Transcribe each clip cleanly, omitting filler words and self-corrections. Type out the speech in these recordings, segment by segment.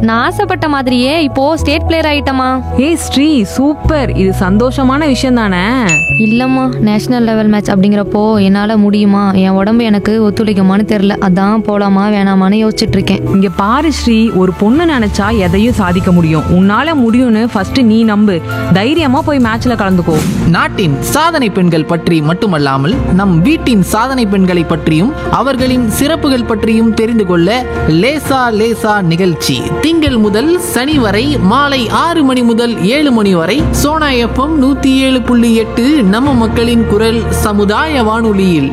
நான் ஆசைப்பட்ட மாதிரியே இப்போ ஸ்டேட் பிளேயர் ஆயிட்டமா. ஏய் ஸ்ரீ, சூப்பர். இது சந்தோஷமான விஷயம் தானே? இல்லம்மா, நேஷனல் லெவல் மேட்ச் அப்படிங்கிறப்போ என்னால முடியுமா, என் உடம்பு எனக்கு ஒத்துழைக்குமான்னு தெரியல. அதான் போலாமா வேணாமான்னு யோசிச்சுட்டு இருக்கேன். இங்க பாரு ஸ்ரீ, ஒரு பொண்ணு நினைச்சா எதையும் சாதிக்க முடியும். உன்னால முடியும்னு ஃபர்ஸ்ட் நீ நம்பு. தைரியமா போய் மேட்ச்ல கலந்துக்கோ. நாட்டின் சாதனை பெண்கள் பற்றி மட்டுமல்லாமல் நம் வீட்டின் சாதனை பெண்களை பற்றியும் அவர்களின் சிறப்புகள் பற்றியும் தெரிந்து கொள்ள லேசா லேசா நிகழ்ச்சி திங்கள் முதல் சனி வரை மாலை 6 மணி முதல் 7 மணி வரை சோனா எஃப்எம் 107.8 நம்ம மக்களின் குரல் சமுதாய வானொலியில்.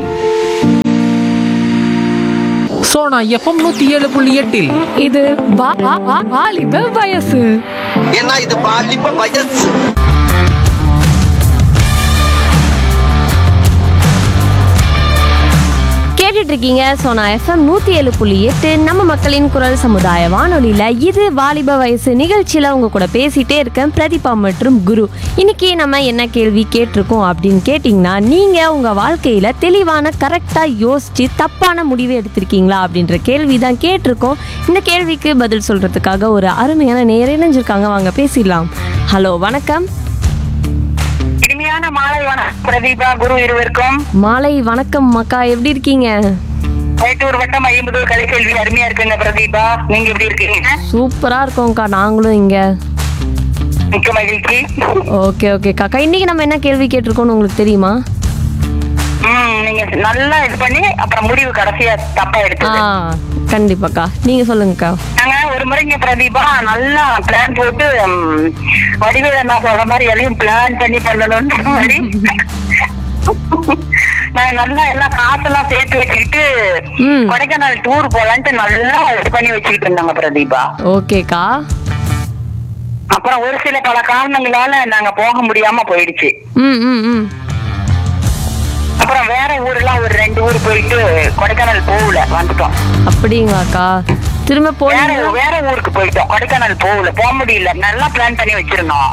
சோனா எஃப்எம் 107.8 இது வாலிப வயசு. ஏன்னா இது பாலிப்ப வயசு. கேட்டுட்டு இருக்கீங்க சோனா எஃப்எம் 107.8 நம்ம மக்களின் குரல் சமுதாய வானொலியில. இது வாலிப வயசு நிகழ்ச்சியில உங்க கூட பேசிட்டே இருக்கேன் பிரதீபா மற்றும் குரு. இன்னைக்கு நம்ம என்ன கேள்வி கேட்டிருக்கோம் அப்படின்னு கேட்டிங்கன்னா, நீங்க உங்க வாழ்க்கையில தெளிவான கரெக்டா யோசிச்சு தப்பான முடிவு எடுத்திருக்கீங்களா அப்படின்ற கேள்வி தான் கேட்டிருக்கோம். இந்த கேள்விக்கு பதில் சொல்றதுக்காக ஒரு அருமையான நேரம் இணைஞ்சிருக்காங்க, வாங்க பேசிடலாம். ஹலோ, வணக்கம். இனிமையான மாலை வணக்கம் பிரதீபா, குரு இருவருக்கும். மாலை வணக்கம் மக்கா, எப்படி இருக்கீங்க? மேட்டூர் வட்டம் 50 கலைக்கல்வி அருமையா இருக்குங்க பிரதீபா, நீங்க எப்படி இருக்கீங்க? சூப்பரா இருக்கோம்க்கா, நாங்களும் இங்க. மிக்க மகிழ்ச்சி. ஓகே ஓகே காக்கா, இன்னைக்கு நம்ம என்ன கேள்வி கேட்டிருக்கோம்னு உங்களுக்கு தெரியுமா? நீங்க நல்லா இது பண்ணி அப்புறம் முடிவு கடைசியா தப்பா எடுத்தது. கண்டிப்பாக்கா, நீங்க சொல்லுங்கக்கா. நாங்க ஒரு முறைங்க பிரதீபா நல்லா பிளான் போட்டு வடிவேல நான் சொல்ற மாதிரி எதையும் பிளான் பண்ணி பண்ணணும்ன்ற மாதிரி நாங்க நல்லா எல்லாம் காசெல்லாம் சேர்த்து வச்சுக்கிட்டு கொடைக்கானல் டூர் போலான்ட்டு நல்லா இது பண்ணி வச்சுக்கிட்டு இருந்தாங்க பிரதீபா. ஓகேக்கா. அப்புறம் ஒரு சில பல காரணங்களால நாங்க போக முடியாம போயிடுச்சு. அப்புறம் வேற ஊர்லாம் ஒரு 2 ஊர் போயிட்டு கொடைக்கானல் போகல வந்துட்டோம். அப்படிங்களாக்கா? திரும்ப வேற ஊருக்கு போயிட்டோம், கொடைக்கானல் போக முடியல. நல்லா பிளான் பண்ணி வச்சிருந்தோம்.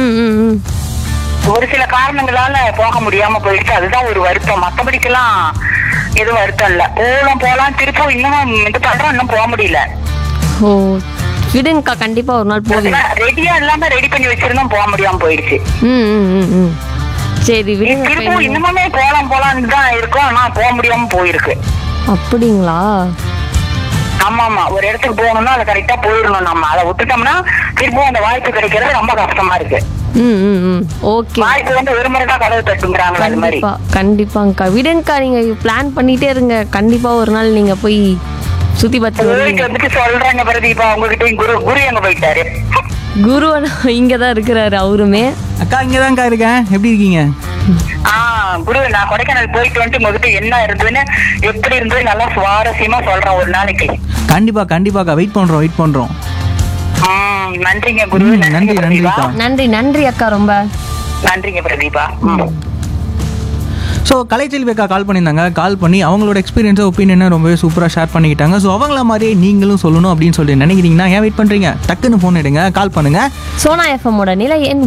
ஒரு சில காரணங்களால போக முடியாம போயிடுச்சு, அதுதான் ஒரு வருத்தம். மத்தபடிக்கெல்லாம் எதுவும் வருத்தம் இல்ல. போலாம் திருப்பம் இன்னும் இது பண்றோம், இன்னும் போக முடியல. ஓ விடுங்கக்கா, கண்டிப்பா ஒரு நாள் போவீங்க. ரெடியா இல்லாம ரெடி பண்ணி வச்சிருந்தோம், போக முடியாம போயிடுச்சு. சரி விடுங்க. திருப்பம் இன்னுமே போலாம்னு தான் இருக்கும், ஆனா போக முடியாம போயிருக்கு. அப்படிங்களா? ஆமா ஆமா, ஒரு இடத்துக்கு போகணும்னா அதை கரெக்டா போயிடணும். நம்ம அதை விட்டுட்டோம்னா திருப்பவும் அந்த வாய்ப்பு கிடைக்கிறது ரொம்ப கஷ்டமா இருக்கு. ஓகே, வாய்ப்பு வந்து ஒரு முறை தான் கதவு தட்டுங்கிறாங்க. அது மாதிரி கண்டிப்பாங்கக்கா விடுங்கக்கா, நீங்க பிளான் பண்ணிட்டே இருங்க. கண்டிப்பா ஒரு நாள் நீங்க போய் சுத்தி பார்த்து வந்துட்டு சொல்றாங்க பிரதீபா. உங்ககிட்ட குரு எங்க போயிட்டாரு? குரு இங்கதான் இருக்கிறாரு அவருமே. அக்கா இங்கதான்க்கா இருக்கேன். எப்படி இருக்கீங்க? குரு, நான் கொடைக்கானல் போயிட்டு வந்துட்டு உங்ககிட்ட என்ன இருந்ததுன்னு எப்படி இருந்தது நல்லா சுவாரஸ்யமா சொல்றேன் ஒரு நாளைக்கு. கண்டிப்பாக்கா, வெயிட் பண்றோம். நன்றிங்க குரு. நன்றி அக்கா, ரொம்ப நன்றிங்க பிரதீபா. ஸோ கலைச்செல்வி அக்கா கால் பண்ணியிருந்தாங்க. கால் பண்ணி அவங்களோட எக்ஸ்பீரியன்ஸை ஒப்பீனியனை ரொம்பவே சூப்பராக ஷேர் பண்ணிக்கிட்டாங்க. ஸோ அவங்கள மாதிரியே நீங்களும் சொல்லணும் அப்படின்னு சொல்லி நினைக்கிறீங்கன்னா ஏன் வெயிட் பண்ணுறீங்க? டக்குன்னு ஃபோன் எடுங்க, கால் பண்ணுங்கள். சோனா எஃப்எம்மோட நிலை எண்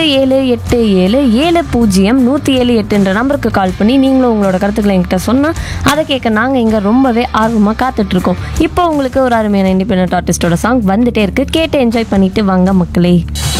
9787700178 நம்பருக்கு கால் பண்ணி நீங்களும் உங்களோட கருத்துக்களை என்கிட்ட சொன்னால் அதை கேட்க நாங்கள் இங்கே ரொம்பவே ஆர்வமாக காத்துட்ருக்கோம். இப்போ உங்களுக்கு ஒரு அருமையான இண்டிபெண்டன்ட் ஆர்டிஸ்டோட சாங் வந்துட்டே இருக்குது, கேட்டு என்ஜாய் பண்ணிட்டு வாங்க மக்களே.